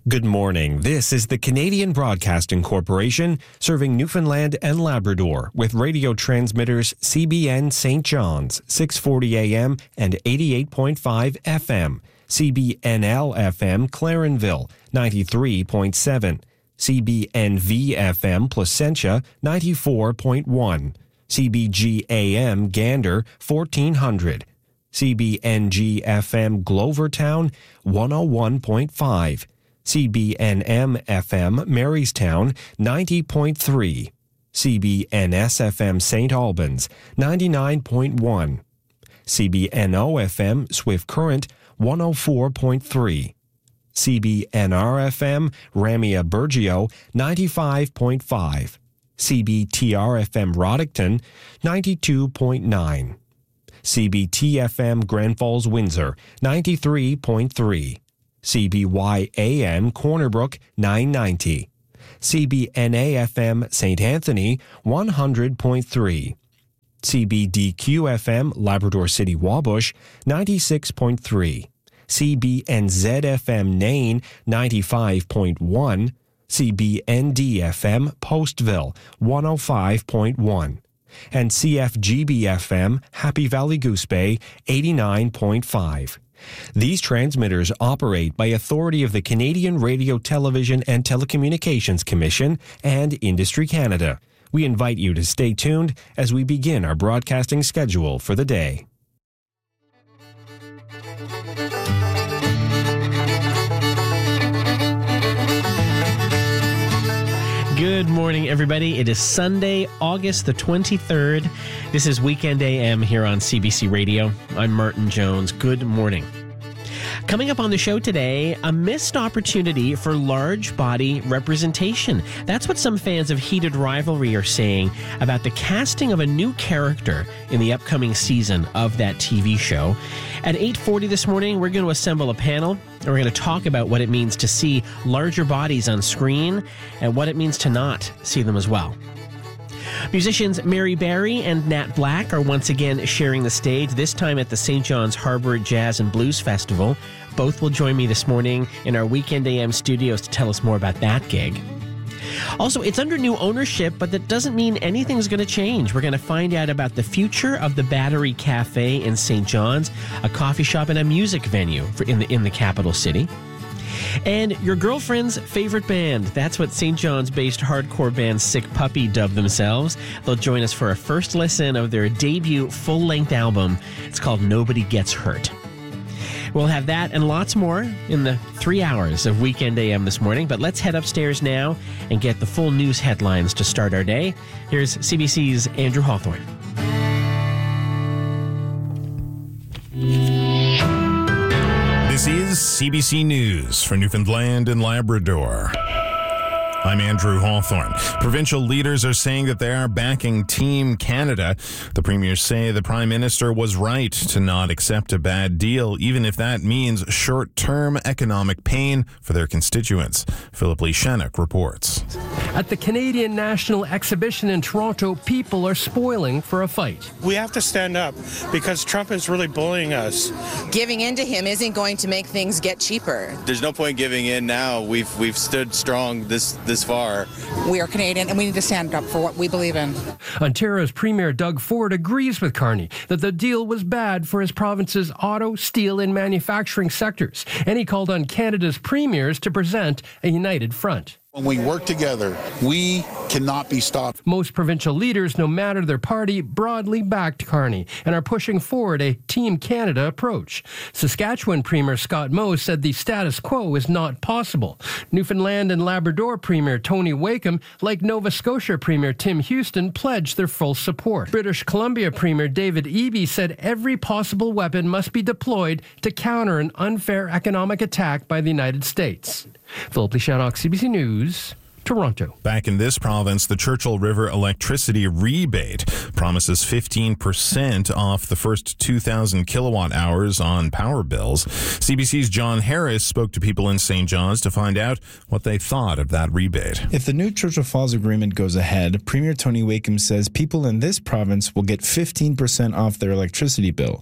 Good morning. This is the Canadian Broadcasting Corporation, serving Newfoundland and Labrador with radio transmitters CBN St. John's, 640 AM and 88.5 FM, CBNL FM Clarenville, 93.7, CBNV FM Placentia, 94.1, CBG AM Gander, 1400, CBNG FM Glovertown, 101.5, CBNM FM Marystown, 90.3. CBNS FM St. Albans, 99.1. CBNO FM Swift Current, 104.3. CBNR FM Ramia Bergio, 95.5. CBTR FM Roddickton, 92.9. CBT FM Grand Falls Windsor, 93.3. CBY-AM Corner Brook, 990. CBNA-FM St. Anthony, 100.3. CBDQ-FM Labrador City Wabush, 96.3. CBNZ-FM Nain, 95.1. CBND-FM Postville, 105.1. And CFGB-FM Happy Valley Goose Bay, 89.5. These transmitters operate by authority of the Canadian Radio, Television and Telecommunications Commission and Industry Canada. We invite you to stay tuned as we begin our broadcasting schedule for the day. Good morning, everybody. It is Sunday, August the 23rd. This is Weekend AM here on CBC Radio. I'm Martin Jones. Good morning. Coming up on the show today, a missed opportunity for large body representation. That's what some fans of Heated Rivalry are saying about the casting of a new character in the upcoming season of that TV show. At 8:40 this morning, we're going to assemble a panel, and we're going to talk about what it means to see larger bodies on screen and what it means to not see them as well. Musicians Mary Berry and Nat Black are once again sharing the stage, this time at the St. John's Harbour Jazz and Blues Festival. Both will join me this morning in our Weekend AM studios to tell us more about that gig. Also, it's under new ownership, but that doesn't mean anything's going to change. We're going to find out about the future of the Battery Cafe in St. John's, a coffee shop and a music venue in the capital city. And your girlfriend's favorite band. That's what St. John's-based hardcore band Sick Puppy dubbed themselves. They'll join us for a first listen of their debut full-length album. It's called Nobody Gets Hurt. We'll have that and lots more in the 3 hours of Weekend AM this morning. But let's head upstairs now and get the full news headlines to start our day. Here's CBC's Andrew Hawthorne. This is CBC News for Newfoundland and Labrador. I'm Andrew Hawthorne. Provincial leaders are saying that they are backing Team Canada. The premiers say the Prime Minister was right to not accept a bad deal, even if that means short-term economic pain for their constituents. Philip Lee Shannock reports. At the Canadian National Exhibition in Toronto, people are spoiling for a fight. We have to stand up because Trump is really bullying us. Giving in to him isn't going to make things get cheaper. There's no point giving in now. We've stood strong this far. We are Canadian and we need to stand up for what we believe in. Ontario's Premier Doug Ford agrees with Carney that the deal was bad for his province's auto, steel and manufacturing sectors, and he called on Canada's premiers to present a united front. When we work together, we cannot be stopped. Most provincial leaders, no matter their party, broadly backed Carney and are pushing forward a Team Canada approach. Saskatchewan Premier Scott Moe said the status quo is not possible. Newfoundland and Labrador Premier Tony Wakeham, like Nova Scotia Premier Tim Houston, pledged their full support. British Columbia Premier David Eby said every possible weapon must be deployed to counter an unfair economic attack by the United States. Philip Lee Shannock, CBC News, Toronto. Back in this province, the Churchill River electricity rebate promises 15% off the first 2,000 kilowatt hours on power bills. CBC's John Harris spoke to people in St. John's to find out what they thought of that rebate. If the new Churchill Falls agreement goes ahead, Premier Tony Wakeham says people in this province will get 15% off their electricity bill.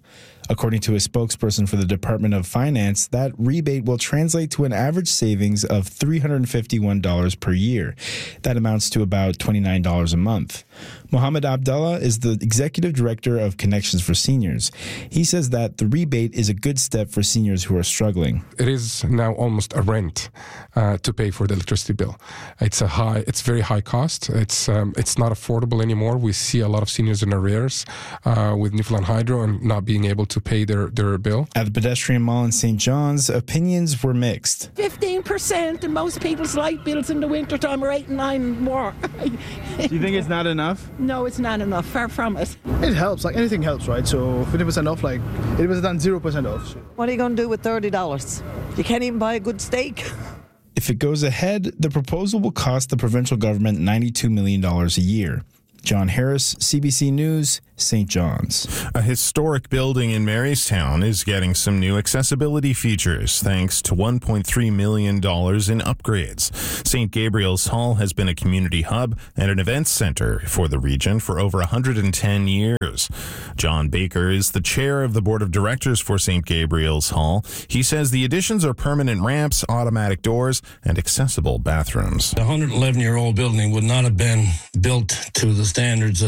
According to a spokesperson for the Department of Finance, that rebate will translate to an average savings of $351 per year. That amounts to about $29 a month. Mohammed Abdallah is the executive director of Connections for Seniors. He says that the rebate is a good step for seniors who are struggling. It is now almost a rent to pay for the electricity bill. It's very high cost. It's not affordable anymore. We see a lot of seniors in arrears with Newfoundland Hydro and not being able to pay their bill. At the Pedestrian Mall in St. John's, opinions were mixed. 15%, and most people's light bills in the wintertime are 8 and 9 more. Do you think it's not enough? No, it's not enough. Far from it. It helps. Like anything helps, right? So 50% off, like it was done 0% off. What are you going to do with $30? You can't even buy a good steak. If it goes ahead, the proposal will cost the provincial government $92 million a year. John Harris, CBC News, St. John's. A historic building in Marystown is getting some new accessibility features thanks to $1.3 million in upgrades. St. Gabriel's Hall has been a community hub and an events center for the region for over 110 years. John Baker is the chair of the board of directors for St. Gabriel's Hall. He says the additions are permanent ramps, automatic doors, and accessible bathrooms. The 111-year-old building would not have been built to the standards